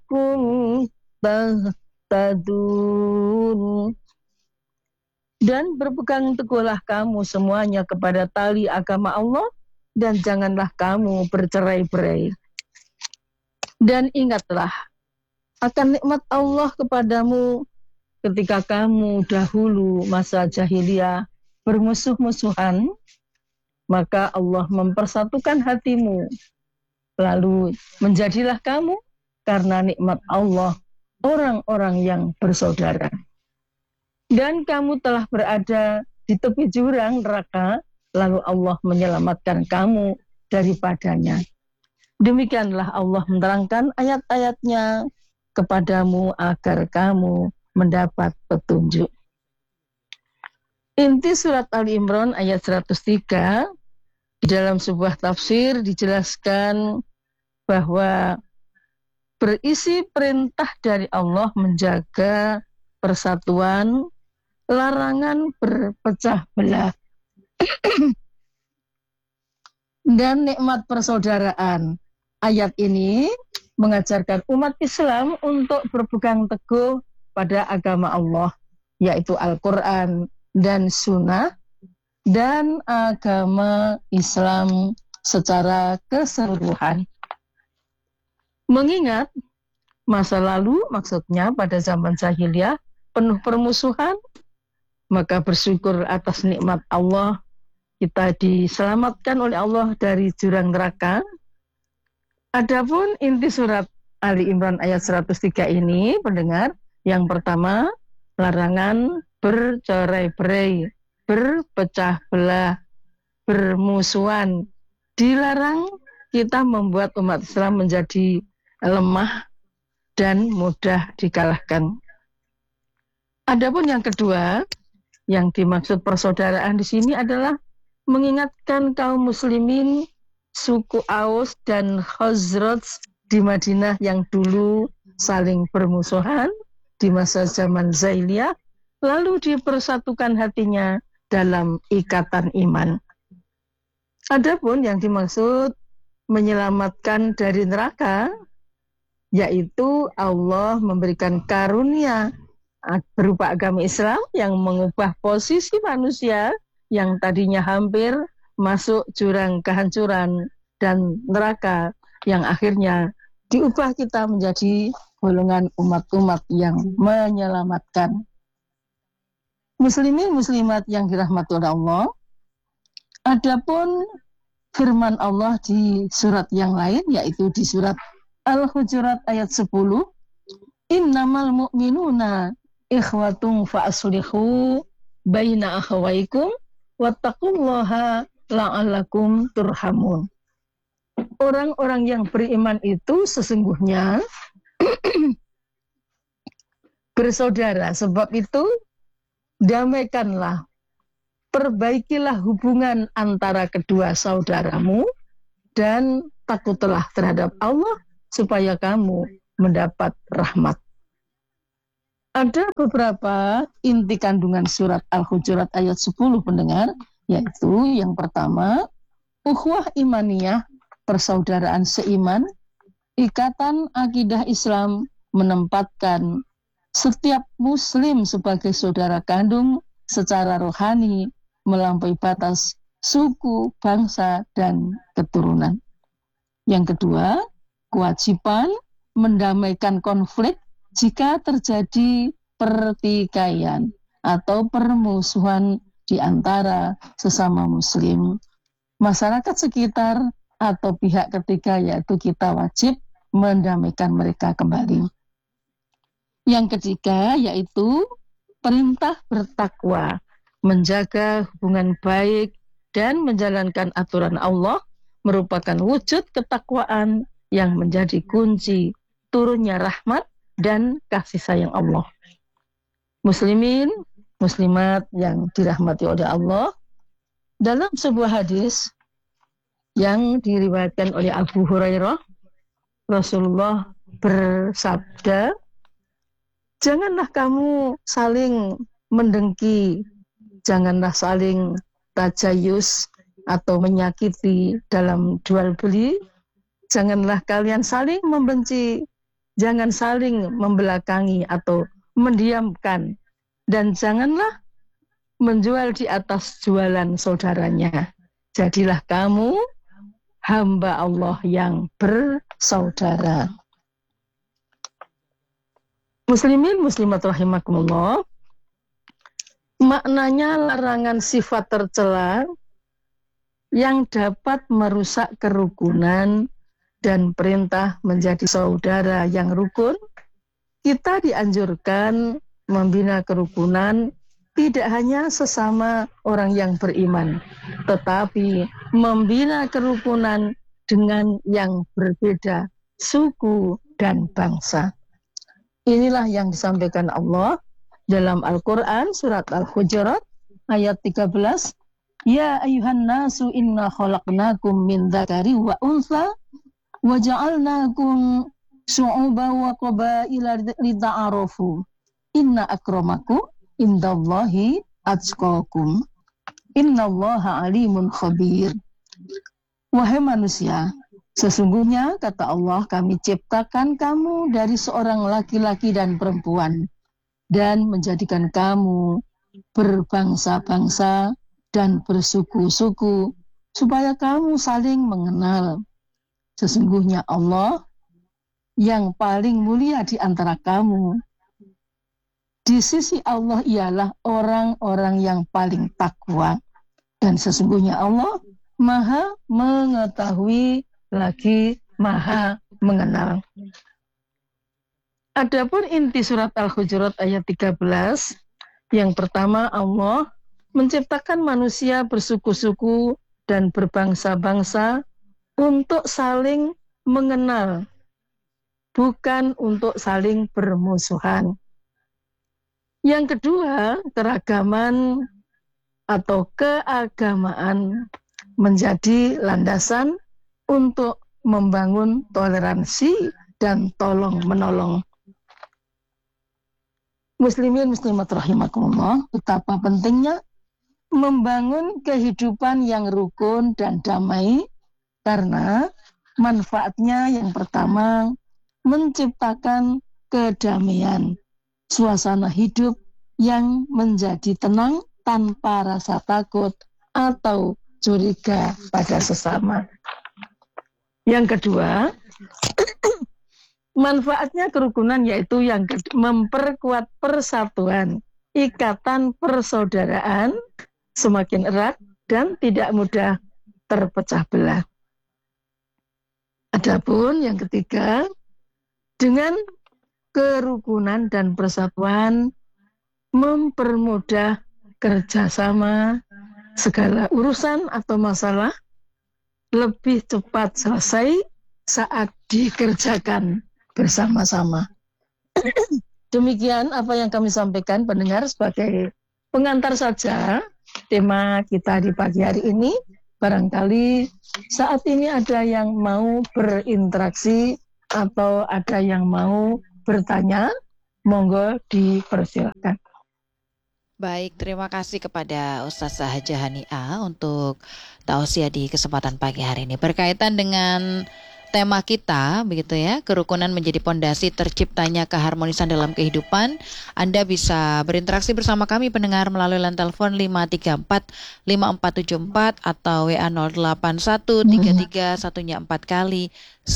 la'allakum tahtadun. Dan berpegang teguhlah kamu semuanya kepada tali agama Allah, dan janganlah kamu bercerai-berai. Dan ingatlah akan nikmat Allah kepadamu ketika kamu dahulu masa jahiliyah bermusuh-musuhan, maka Allah mempersatukan hatimu, lalu menjadilah kamu karena nikmat Allah orang-orang yang bersaudara. Dan kamu telah berada di tepi jurang neraka, lalu Allah menyelamatkan kamu daripadanya. Demikianlah Allah menerangkan ayat-ayatnya kepadamu agar kamu mendapat petunjuk. Inti surat Ali Imran ayat 103, di dalam sebuah tafsir dijelaskan bahwa berisi perintah dari Allah menjaga persatuan, larangan berpecah belah, dan nikmat persaudaraan. Ayat ini mengajarkan umat Islam untuk berpegang teguh pada agama Allah, yaitu Al-Quran dan Sunnah, dan agama Islam secara keseluruhan. Mengingat masa lalu, maksudnya pada zaman jahiliyah penuh permusuhan, maka bersyukur atas nikmat Allah, kita diselamatkan oleh Allah dari jurang neraka. Adapun inti surat Ali Imran ayat 103 ini, pendengar, yang pertama, larangan bercerai-berai, berpecah belah, bermusuhan. Dilarang kita membuat umat Islam menjadi lemah dan mudah dikalahkan. Adapun yang kedua, yang dimaksud persaudaraan di sini adalah mengingatkan kaum muslimin suku Aus dan Khazraj di Madinah yang dulu saling bermusuhan di masa zaman Jahiliyah, lalu dipersatukan hatinya dalam ikatan iman. Adapun yang dimaksud menyelamatkan dari neraka, yaitu Allah memberikan karunia berupa agama Islam yang mengubah posisi manusia yang tadinya hampir masuk jurang kehancuran dan neraka, yang akhirnya diubah kita menjadi golongan umat-umat yang menyelamatkan. Muslimin muslimat yang dirahmati oleh Allah, adapun firman Allah di surat yang lain, yaitu di surat Al-Hujurat ayat 10, innamal mu'minuna ikhwatung fa'aslihu baina akhawaikum wattaqullaha la'allakum turhamun. Orang-orang yang beriman itu sesungguhnya bersaudara, sebab itu damaikanlah, perbaikilah hubungan antara kedua saudaramu, dan takutlah terhadap Allah supaya kamu mendapat rahmat. Ada beberapa inti kandungan surat Al-Hujurat ayat 10, pendengar, yaitu yang pertama, ukhuwah imaniyah, persaudaraan seiman. Ikatan akidah Islam menempatkan setiap muslim sebagai saudara kandung secara rohani melampaui batas suku, bangsa, dan keturunan. Yang kedua, kewajiban mendamaikan konflik jika terjadi pertikaian atau permusuhan di antara sesama muslim, masyarakat sekitar, atau pihak ketiga, yaitu kita wajib mendamaikan mereka kembali. Yang ketiga, yaitu perintah bertakwa, menjaga hubungan baik dan menjalankan aturan Allah merupakan wujud ketakwaan yang menjadi kunci turunnya rahmat dan kasih sayang Allah. Muslimin, muslimat yang dirahmati oleh Allah, dalam sebuah hadis yang diriwayatkan oleh Abu Hurairah, Rasulullah bersabda, janganlah kamu saling mendengki, janganlah saling tajayus atau menyakiti dalam jual beli, janganlah kalian saling membenci, jangan saling membelakangi atau mendiamkan, dan janganlah menjual di atas jualan saudaranya. Jadilah kamu hamba Allah yang bersaudara. Muslimin muslimat rahimakumullah, maknanya larangan sifat tercela yang dapat merusak kerukunan dan perintah menjadi saudara yang rukun. Kita dianjurkan membina kerukunan tidak hanya sesama orang yang beriman, tetapi membina kerukunan dengan yang berbeda suku dan bangsa. Inilah yang disampaikan Allah dalam Al-Quran surat Al-Hujurat ayat 13. Ya ayuhan nasu inna khalaqnakum min dzakari wa untha wa ja'alnakum syu'uban wa qabaila lita'arafu. Inna akramakum indallahi atqakum. Innallaha alimun khabir. Wahai manusia, sesungguhnya kata Allah, kami ciptakan kamu dari seorang laki-laki dan perempuan dan menjadikan kamu berbangsa-bangsa dan bersuku-suku supaya kamu saling mengenal. Sesungguhnya Allah yang paling mulia di antara kamu. Di sisi Allah ialah orang-orang yang paling takwa, dan sesungguhnya Allah Maha mengetahui lagi Maha mengenal. Adapun inti surat Al-Hujurat ayat 13, yang pertama, Allah menciptakan manusia bersuku-suku dan berbangsa-bangsa untuk saling mengenal, bukan untuk saling bermusuhan. Yang kedua, keragaman atau keagamaan menjadi landasan untuk membangun toleransi dan tolong-menolong. Muslimin muslimat rahimakumullah, betapa pentingnya membangun kehidupan yang rukun dan damai, karena manfaatnya yang pertama menciptakan kedamaian, suasana hidup yang menjadi tenang tanpa rasa takut atau curiga pada sesama. Yang kedua, manfaatnya kerukunan yaitu yang memperkuat persatuan, ikatan persaudaraan semakin erat dan tidak mudah terpecah belah. Adapun yang ketiga, dengan kerukunan dan persatuan mempermudah kerjasama, segala urusan atau masalah lebih cepat selesai saat dikerjakan bersama-sama. Demikian apa yang kami sampaikan pendengar sebagai pengantar saja tema kita di pagi hari ini. Barangkali saat ini ada yang mau berinteraksi atau ada yang mau bertanya, monggo dipersilakan. Baik, terima kasih kepada Ustazah Hajah Hani'ah untuk tausiah di kesempatan pagi hari ini. Berkaitan dengan tema kita, begitu ya, kerukunan menjadi pondasi terciptanya keharmonisan dalam kehidupan. Anda bisa berinteraksi bersama kami pendengar melalui line telepon 534-5474 atau WA 0813314 kali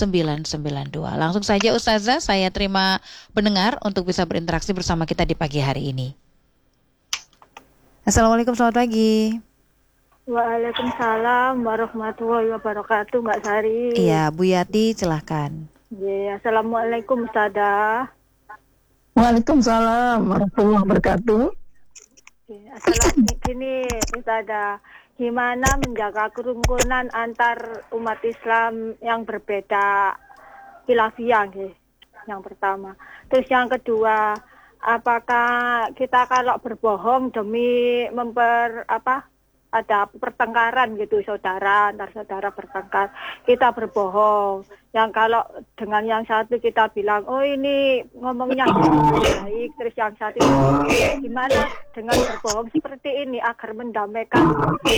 992. Langsung saja Ustazah, saya terima pendengar untuk bisa berinteraksi bersama kita di pagi hari ini. Assalamualaikum, selamat pagi. Waalaikumsalam warahmatullahi wabarakatuh, Mbak Sari. Iya, Bu Yati, silahkan. Ya, Assalamualaikum Ustazah. Waalaikumsalam warahmatullahi wabarakatuh. Assalamualaikum. Gini Ustazah, gimana menjaga kerukunan antar umat Islam yang berbeda khilafiyah, yang pertama. Terus yang kedua, apakah kita kalau berbohong demi ada pertengkaran gitu, antar saudara bertengkar, kita berbohong. Yang kalau dengan yang satu kita bilang, oh ini ngomongnya baik, terus yang satu gimana dengan berbohong seperti ini agar mendamaikan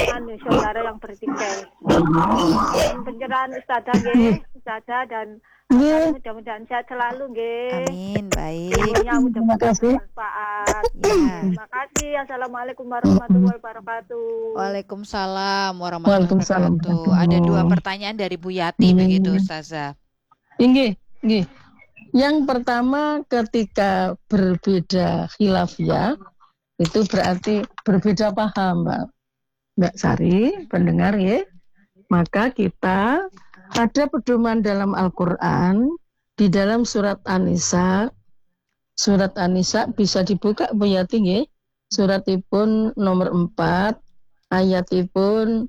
saudara yang bertikai. Pencerahan Ustazah dan Nggih. Mudah-mudahan sehat selalu nggih. Amin, baik. Ilmunya Terima mudah-mudahan kasih. bermanfaat. Ya. Terima kasih. Assalamualaikum warahmatullahi wabarakatuh. Waalaikumsalam warahmatullahi Waalaikumsalam wabarakatuh. Ada 2 pertanyaan dari Bu Yati begitu, Ustazah. Nggih, nggih. Yang pertama, ketika berbeda khilafiyah itu berarti berbeda paham, Mbak Sari, pendengar ya. Maka kita ada pedoman dalam Al-Qur'an di dalam surat An-Nisa. Surat An-Nisa bisa dibuka Bu Yati nggih. Suratipun nomor 4, ayatipun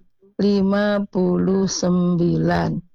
59.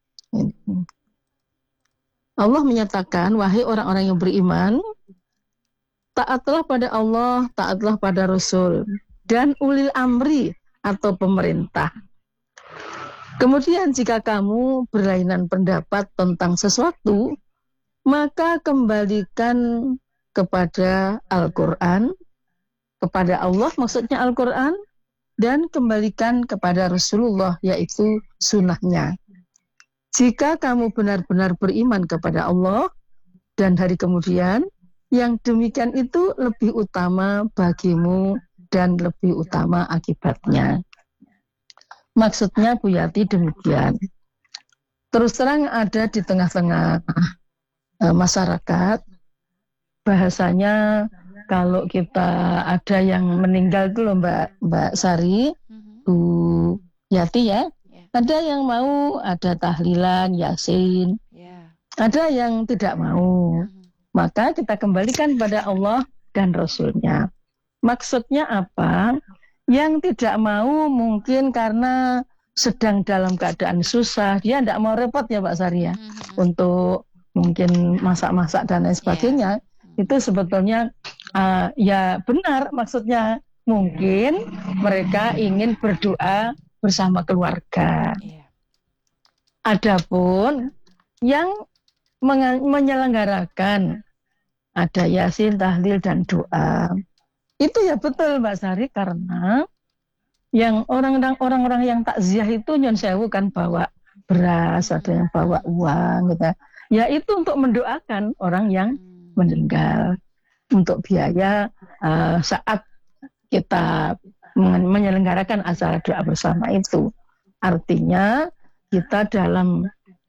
Allah menyatakan, wahai orang-orang yang beriman, taatlah pada Allah, taatlah pada Rasul, dan ulil amri atau pemerintah. Kemudian jika kamu berlainan pendapat tentang sesuatu, maka kembalikan kepada Al-Quran, kepada Allah maksudnya Al-Quran, dan kembalikan kepada Rasulullah, yaitu sunnahnya. Jika kamu benar-benar beriman kepada Allah dan hari kemudian, yang demikian itu lebih utama bagimu dan lebih utama akibatnya. Maksudnya Bu Yati demikian. Terus terang ada di tengah-tengah masyarakat, bahasanya kalau kita ada yang meninggal itu loh Mbak Sari, Bu Yati ya, ada yang mau ada tahlilan, yasin, ada yang tidak mau. Maka kita kembalikan pada Allah dan Rasulnya. Maksudnya apa? Yang tidak mau mungkin karena sedang dalam keadaan susah, dia tidak mau repot ya Pak Sari ya, untuk mungkin masak-masak dan lain sebagainya. Itu sebetulnya ya benar, maksudnya mungkin mereka ingin berdoa bersama keluarga. Adapun yang menyelenggarakan ada yasin, tahlil dan doa, itu ya betul Mbak Sari, karena yang orang-orang yang takziah itu nyon sewu kan bawa beras, ada yang bawa uang gitu. Ya itu untuk mendoakan orang yang meninggal, untuk biaya saat kita menyelenggarakan acara doa bersama itu. Artinya kita dalam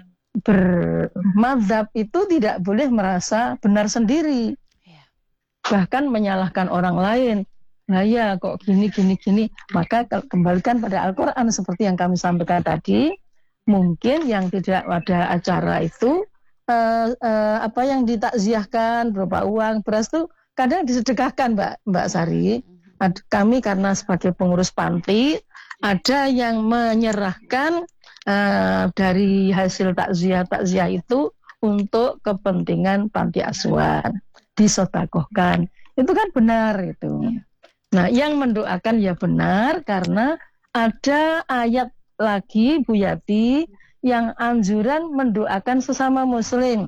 bermadzhab itu tidak boleh merasa benar sendiri, bahkan menyalahkan orang lain. Nah ya kok gini. Maka kembalikan pada Al-Quran seperti yang kami sampaikan tadi. Mungkin yang tidak ada acara itu apa yang ditakziahkan berupa uang, beras itu kadang disedekahkan Mbak Sari. Kami karena sebagai pengurus panti ada yang menyerahkan dari hasil takziah itu untuk kepentingan panti asuhan, disedekahkan. Itu kan benar itu. Nah, yang mendoakan ya benar, karena ada ayat lagi Bu Yati yang anjuran mendoakan sesama muslim.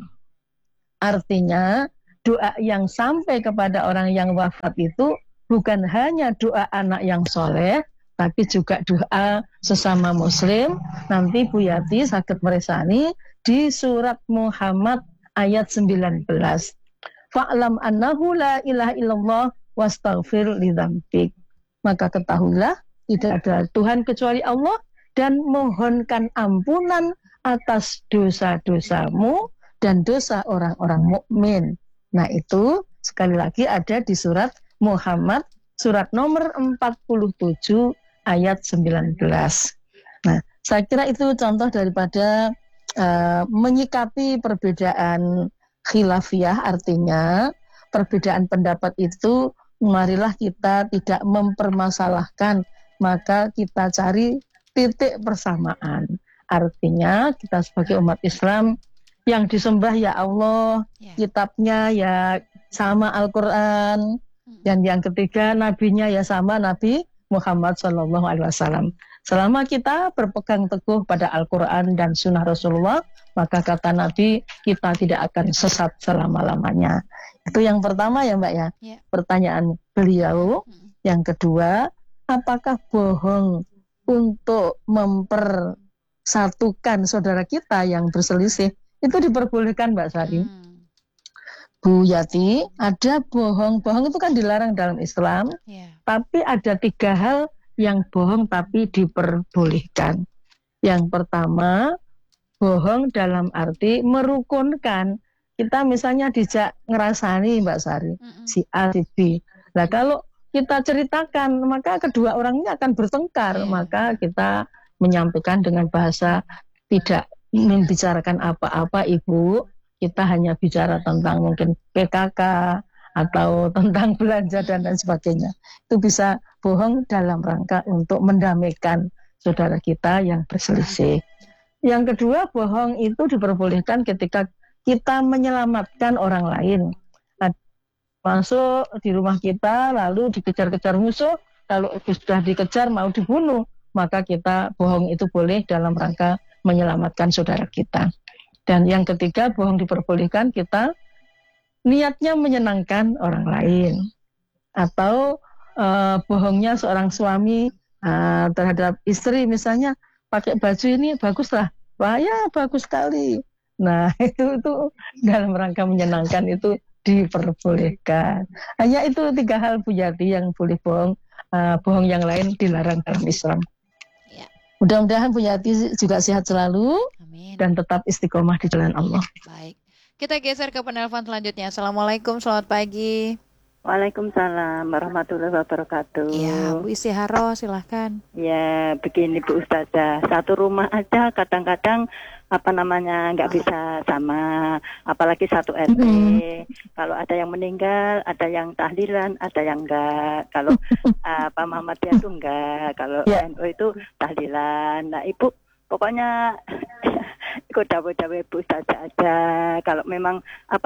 Artinya doa yang sampai kepada orang yang wafat itu bukan hanya doa anak yang soleh, tapi juga doa sesama muslim. Nanti Bu Yati sakit meresani di surat Muhammad ayat 19. Fa'lam annahu la ilaha illallah wastaghfir lidzambik. Maka ketahuilah tidak ada Tuhan kecuali Allah, dan mohonkan ampunan atas dosa-dosamu dan dosa orang-orang mukmin. Nah itu sekali lagi ada di surat Muhammad, surat nomor 47 ayat 19. Nah, saya kira itu contoh daripada menyikapi perbedaan khilafiyah, artinya perbedaan pendapat itu marilah kita tidak mempermasalahkan, maka kita cari titik persamaan. Artinya kita sebagai umat Islam yang disembah ya Allah, kitabnya ya sama Al-Quran, dan yang ketiga nabinya ya sama Nabi Muhammad SAW. Selama kita berpegang teguh pada Al-Quran dan Sunnah Rasulullah, maka kata Nabi kita tidak akan sesat selama-lamanya. Itu yang pertama ya Mbak ya. Pertanyaan beliau. Yang kedua, apakah bohong untuk mempersatukan saudara kita yang berselisih? itu diperbolehkan Mbak Sari. Hmm. Bu Yati, ada bohong. Bohong itu kan dilarang dalam Islam, Ya. tapi ada 3 hal yang bohong tapi diperbolehkan. Yang pertama, bohong dalam arti merukunkan. Kita misalnya dijak ngerasani Mbak Sari, si A, si B. Nah kalau kita ceritakan, maka kedua orang ini akan bertengkar. Iya. Maka kita menyampaikan dengan bahasa tidak membicarakan apa-apa Ibu. Kita hanya bicara tentang mungkin PKK atau tentang belanja dan lain sebagainya. Itu bisa bohong dalam rangka untuk mendamaikan saudara kita yang berselisih. Yang kedua, bohong itu diperbolehkan ketika kita menyelamatkan orang lain. Masuk di rumah kita lalu dikejar-kejar musuh, kalau sudah dikejar mau dibunuh, maka kita bohong itu boleh dalam rangka menyelamatkan saudara kita. Dan yang ketiga, bohong diperbolehkan kita niatnya menyenangkan orang lain. Atau bohongnya seorang suami terhadap istri, misalnya pakai baju ini baguslah, wah ya bagus sekali. Nah itu dalam rangka menyenangkan itu diperbolehkan. Hanya itu 3 hal Bu Yati yang boleh bohong. Bohong yang lain dilarang dalam Islam. Ya. Mudah-mudahan Bu Yati juga sehat selalu. Amin. Dan tetap istiqomah di jalan Allah. Baik. Kita geser ke penelpon selanjutnya. Assalamualaikum, selamat pagi. Waalaikumsalam warahmatullahi wabarakatuh. Ya, Bu Istiharo, silahkan. Ya, begini Bu Ustazah, satu rumah aja kadang-kadang nggak bisa sama, apalagi satu RT. Kalau ada yang meninggal, ada yang tahlilan, ada yang enggak. Kalau Muhammadiyah itu enggak, kalau NU itu tahlilan. Nah Ibu, pokoknya ikut dawe-dawe Bu Ustazah aja. Kalau memang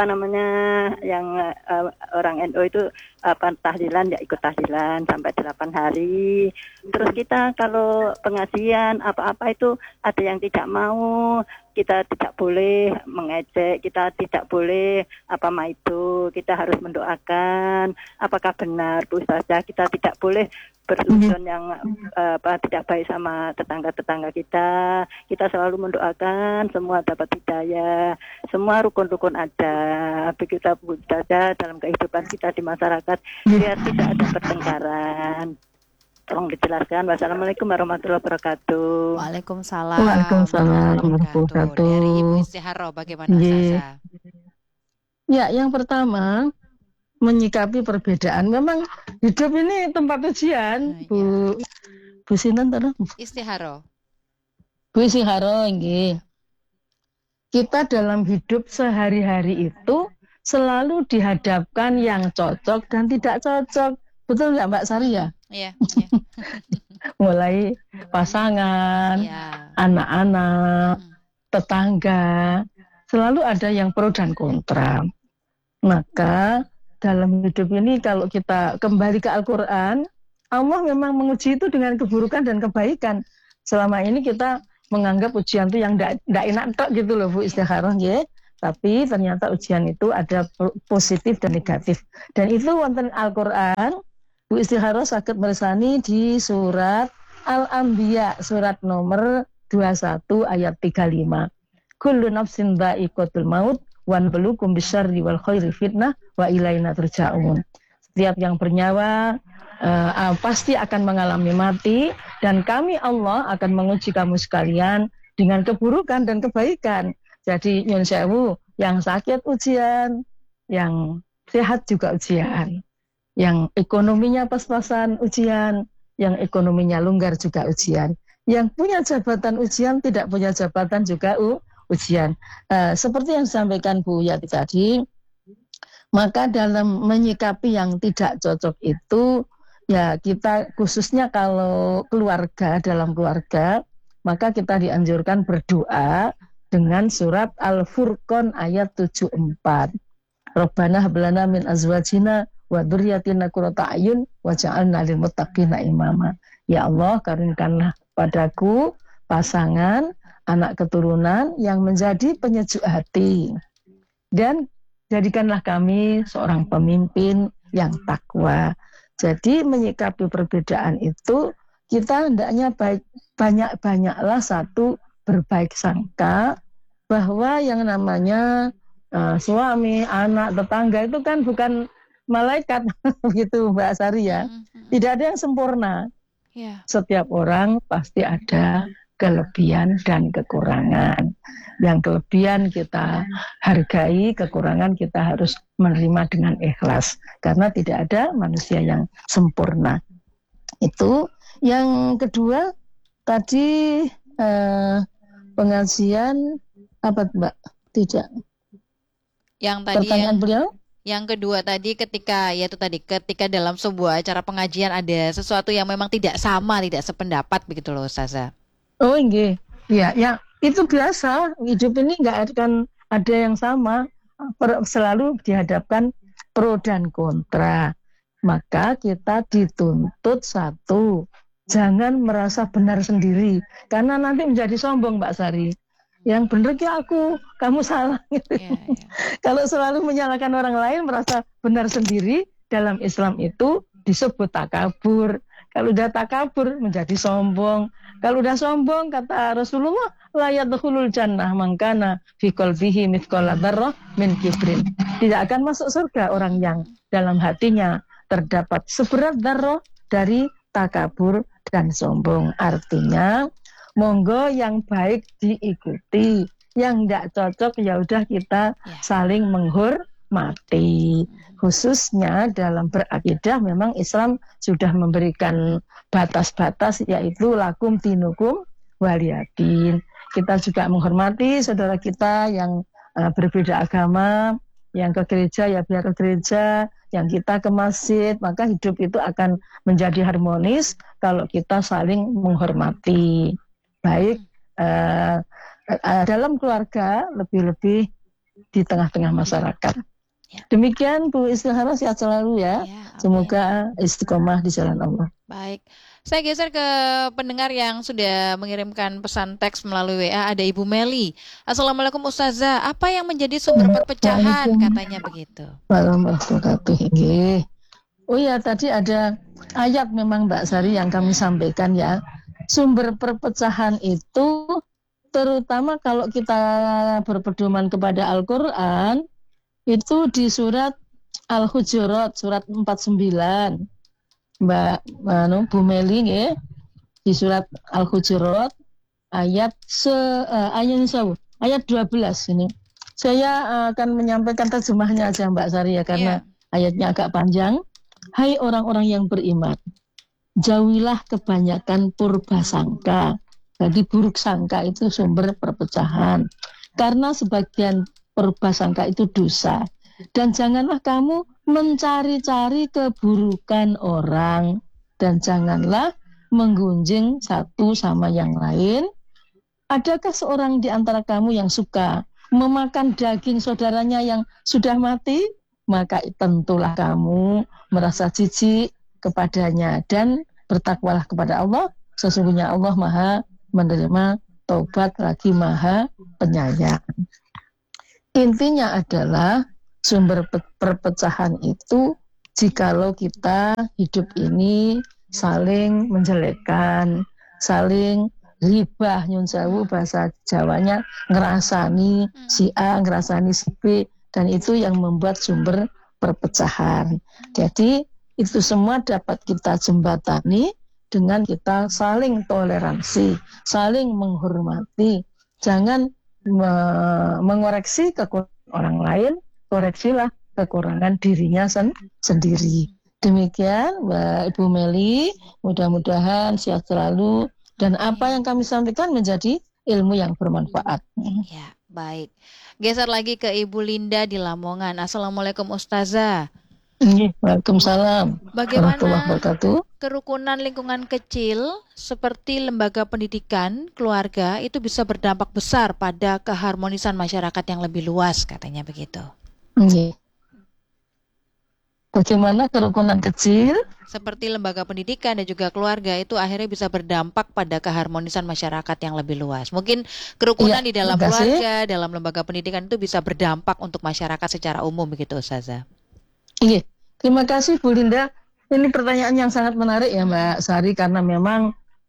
yang orang NU itu tahlilan, ya ikut tahlilan sampai 8 hari. Terus kita kalau pengajian apa-apa itu ada yang tidak mau, kita tidak boleh mengejek, kita tidak boleh itu, kita harus mendoakan. Apakah benar Bu Ustazah kita tidak boleh bersuzon yang tidak baik sama tetangga-tetangga kita? Kita selalu mendoakan semua dapat hidayah, semua rukun-rukun ada. Begitu Bu Ustazah dalam kehidupan kita di masyarakat, biar tidak ada pertengkaran. Tolong dijelaskan. Wassalamualaikum warahmatullahi wabarakatuh. Waalaikumsalam. Waalaikumsalam warahmatullahi wabarakatuh. Dari Ibu Istiharo, bagaimana Ustazah? Ya, yang pertama menyikapi perbedaan. Memang hidup ini tempat ujian, Bu Sinten tadi? Istiharo. Bu Istiharo, nggih. Kita dalam hidup sehari-hari itu selalu dihadapkan yang cocok dan tidak cocok. Betul nggak Mbak Sari ya? Iya. Mulai pasangan, anak-anak, tetangga, selalu ada yang pro dan kontra. Maka dalam hidup ini kalau kita kembali ke Al-Quran, Allah memang menguji itu dengan keburukan dan kebaikan. Selama ini kita menganggap ujian itu yang tidak enak gitu loh Bu Istikharah, ya. Tapi ternyata ujian itu ada positif dan negatif. Dan itu wonten Al-Quran, Bu Istikharah sakit meresani di surat Al-Anbiya, surat nomor 21 ayat 35. Kullu nafsin dha'iqatul maut wan belukum bisyarri wal khairi fitnah wa ilaina turja'un. Setiap yang bernyawa pasti akan mengalami mati, dan kami Allah akan menguji kamu sekalian dengan keburukan dan kebaikan. Jadi nyun sewu, yang sakit ujian, yang sehat juga ujian, yang ekonominya pas-pasan ujian, yang ekonominya longgar juga ujian, yang punya jabatan ujian, tidak punya jabatan juga ujian. Seperti yang disampaikan Bu Yati tadi, maka dalam menyikapi yang tidak cocok itu, ya kita khususnya kalau keluarga, dalam keluarga, maka kita dianjurkan berdoa dengan surat Al-Furqan ayat 74. Rabbana hablana min azwajina wa dzurriyyatina qurrata a'yun waj'alna lil muttaqina imama. Ya Allah, karunikanlah padaku pasangan, anak keturunan yang menjadi penyejuk hati, dan jadikanlah kami seorang pemimpin yang takwa. Jadi menyikapi perbedaan itu kita hendaknya banyak-banyaklah satu berbaik sangka, bahwa yang namanya suami, anak, tetangga itu kan bukan malaikat begitu Mbak Sari ya. Tidak ada yang sempurna. Ya. Setiap orang pasti ada kelebihan dan kekurangan. Yang kelebihan kita hargai, kekurangan kita harus menerima dengan ikhlas. Karena tidak ada manusia yang sempurna. Itu. Yang kedua, tadi pengajian apa Mbak? Tidak. Yang tadi pertanyaan beliau? Yang kedua tadi ketika dalam sebuah acara pengajian ada sesuatu yang memang tidak sama, tidak sependapat begitu loh Ustazah. Oh iya, ya itu biasa. Hidup ini nggak akan ada yang sama. Selalu dihadapkan pro dan kontra. Maka kita dituntut satu, jangan merasa benar sendiri, karena nanti menjadi sombong Mbak Sari. Yang benar ki aku, kamu salah gitu. Ya. Kalau selalu menyalahkan orang lain, merasa benar sendiri, dalam Islam itu disebut takabur. Kalau udah takabur menjadi sombong. Kalau udah sombong, kata Rasulullah, la yadkhulul jannah man kana fi qalbihi mithqala dzarrah min kibrin. Tidak akan masuk surga orang yang dalam hatinya terdapat seberat dzarrah dari takabur dan sombong. Artinya monggo yang baik diikuti, yang tidak cocok ya udah kita saling menghormati. Khususnya dalam berakidah memang Islam sudah memberikan batas-batas, yaitu lakum dinukum waliyadin. Kita juga menghormati saudara kita yang berbeda agama, yang ke gereja ya biar ke gereja, yang kita ke masjid, maka hidup itu akan menjadi harmonis kalau kita saling menghormati. Baik dalam keluarga, lebih-lebih di tengah-tengah masyarakat. Demikian Bu Istiharah, sehat selalu ya. Semoga istiqomah di jalan Allah. Baik, saya geser ke pendengar yang sudah mengirimkan pesan teks melalui WA. Ada Ibu Meli. Assalamualaikum Ustazah, apa yang menjadi sumber perpecahan? Katanya begitu. Waalaikumsalam. Oh ya, tadi ada ayat memang Mbak Sari yang kami sampaikan ya. Sumber perpecahan itu terutama kalau kita berpedoman kepada Al-Quran, itu di surat Al-Hujurat, surat 49. Mbak Bu Meli ya, di surat Al-Hujurat ayat 12 ini. Saya akan menyampaikan terjemahnya aja Mbak Sari ya, karena ayatnya agak panjang. Hai orang-orang yang beriman, jauhilah kebanyakan purbasangka. Jadi buruk sangka itu sumber perpecahan. Karena sebagian purbasangka itu dosa. Dan janganlah kamu mencari-cari keburukan orang. Dan janganlah menggunjing satu sama yang lain. Adakah seorang di antara kamu yang suka memakan daging saudaranya yang sudah mati? Maka tentulah kamu merasa jijik kepadanya. Dan bertakwalah kepada Allah. Sesungguhnya Allah Maha menerima taubat lagi Maha penyayang. Intinya adalah sumber perpecahan itu jikalau kita hidup ini saling menjelekkan, saling ribah, nyun sewu bahasa Jawanya, ngerasani si A, ngerasani si B, dan itu yang membuat sumber perpecahan. Jadi itu semua dapat kita jembatani dengan kita saling toleransi, saling menghormati. Jangan mengoreksi kekurangan orang lain, koreksilah kekurangan dirinya sendiri. Demikian Mbak Ibu Meli, mudah-mudahan sehat selalu dan apa yang kami sampaikan menjadi ilmu yang bermanfaat. Ya, baik. Geser lagi ke Ibu Linda di Lamongan. Assalamualaikum Ustazah. Waalaikumsalam. Bagaimana kerukunan lingkungan kecil seperti lembaga pendidikan, keluarga itu bisa berdampak besar pada keharmonisan masyarakat yang lebih luas, katanya begitu. Bagaimana kerukunan kecil seperti lembaga pendidikan dan juga keluarga itu akhirnya bisa berdampak pada keharmonisan masyarakat yang lebih luas. Mungkin kerukunan di dalam keluarga, dalam lembaga pendidikan itu bisa berdampak untuk masyarakat secara umum begitu Ustazah. Iya, terima kasih Bu Linda. Ini pertanyaan yang sangat menarik ya Mbak Sari, karena memang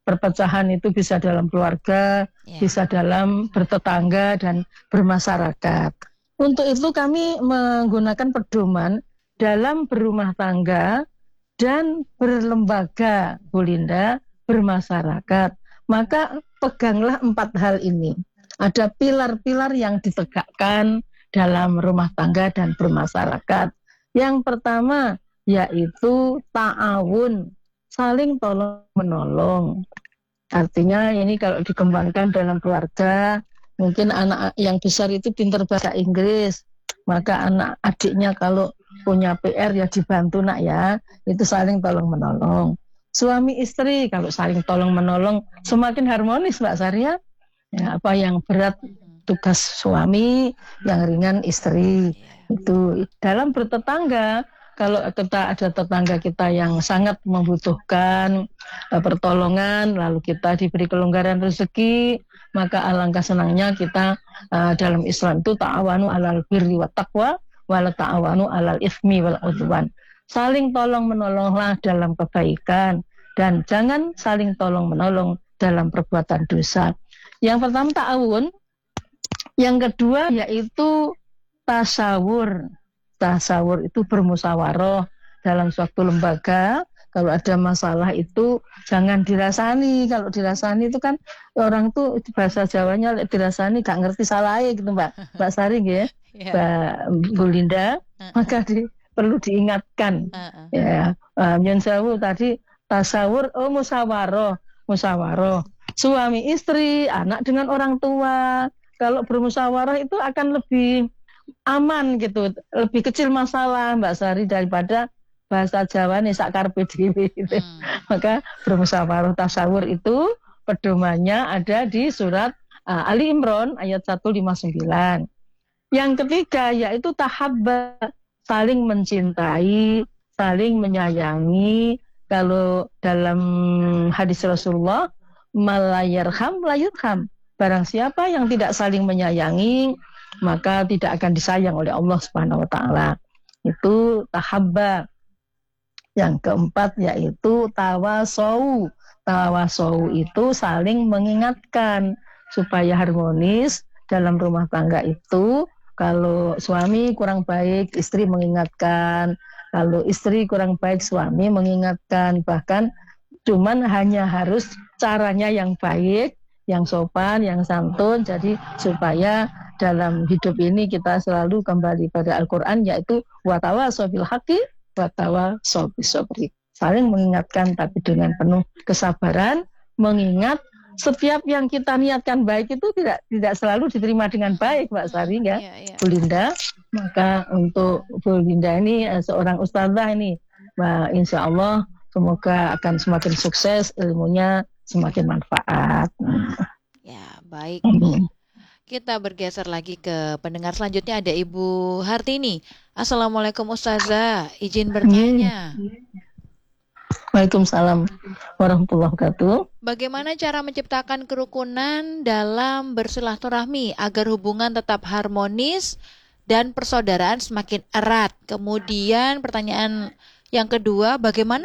perpecahan itu bisa dalam keluarga, bisa dalam bertetangga dan bermasyarakat. Untuk itu kami menggunakan pedoman dalam berumah tangga dan berlembaga, Bu Linda, bermasyarakat. Maka peganglah 4 hal ini. Ada pilar-pilar yang ditegakkan dalam rumah tangga dan bermasyarakat. Yang pertama yaitu ta'awun, saling tolong menolong. Artinya ini kalau dikembangkan dalam keluarga, mungkin anak yang besar itu pintar bahasa Inggris, maka anak adiknya kalau punya PR ya dibantu nak ya, itu saling tolong menolong. Suami istri kalau saling tolong menolong semakin harmonis Mbak Saria. Ya, apa yang berat tugas suami, yang ringan istri. Itu dalam bertetangga, kalau kita ada tetangga kita yang sangat membutuhkan pertolongan, lalu kita diberi kelonggaran rezeki, maka alangkah senangnya kita dalam Islam itu ta'awanu alal birri wa taqwa wala ta'awanu alal ismi wal udwan. Saling tolong menolonglah dalam kebaikan dan jangan saling tolong menolong dalam perbuatan dosa. Yang pertama ta'awun, yang kedua yaitu tasawur. Tasawur itu bermusyawarah dalam suatu lembaga. Kalau ada masalah itu jangan dirasani. Kalau dirasani itu kan orang tuh bahasa Jawanya dirasani gak ngerti salahnya gitu Mbak Sari ya, Mbak Bu Linda. Maka perlu diingatkan. Ya, Nyon Sewu tadi tasawur, musyawarah. Suami istri, anak dengan orang tua. Kalau bermusyawarah itu akan lebih aman gitu, lebih kecil masalah Mbak Sari daripada bahasa Jawa nih sakar PDW gitu. Maka bermusyawarah tasawur itu pedomannya ada di surat Ali Imran ayat 159. Yang ketiga yaitu tahabba, saling mencintai, saling menyayangi. Kalau dalam hadis Rasulullah, malayarham layurham. Barang siapa yang tidak saling menyayangi, maka tidak akan disayang oleh Allah Subhanahu wa taala. Itu tahabba. Yang keempat yaitu tawasau. Tawasau itu saling mengingatkan supaya harmonis dalam rumah tangga itu. Kalau suami kurang baik, istri mengingatkan. Kalau istri kurang baik, suami mengingatkan. Bahkan cuman hanya harus caranya yang baik, yang sopan, yang santun. Jadi supaya dalam hidup ini kita selalu kembali pada Al-Quran, yaitu watawasau bil haqqi watawasau bis sabri. Saling mengingatkan tapi dengan penuh kesabaran, mengingat setiap yang kita niatkan baik itu tidak selalu diterima dengan baik, Mbak Sari ya, Bu Linda. Maka untuk Bu Linda ini seorang ustazah ini, insya Allah semoga akan semakin sukses, ilmunya semakin manfaat. Ya, baik. Kita bergeser lagi ke pendengar selanjutnya, ada Ibu Hartini. Assalamualaikum Ustazah, izin bertanya. Waalaikumsalam warahmatullahi wabarakatuh. Bagaimana cara menciptakan kerukunan dalam bersilaturahmi agar hubungan tetap harmonis dan persaudaraan semakin erat? Kemudian pertanyaan yang kedua, bagaimana